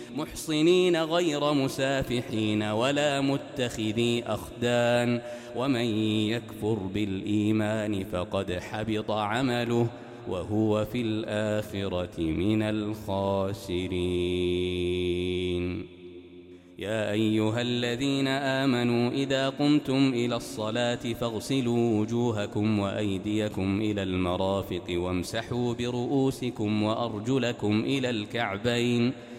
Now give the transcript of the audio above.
محصنين غير مسافحين ولا متخذي أخدان ومن يكفر بالإيمان فقد حبط عمله وهو في الآخرة من الخاسرين. يا أيها الذين آمنوا إذا قمتم إلى الصلاة فاغسلوا وجوهكم وأيديكم إلى المرافق وامسحوا برؤوسكم وأرجلكم إلى الكعبين